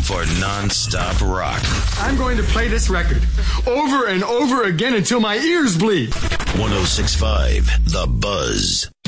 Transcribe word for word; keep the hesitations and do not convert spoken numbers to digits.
for non-stop rock. I'm going to play this record over and over again until my ears bleed. one oh six point five The Buzz.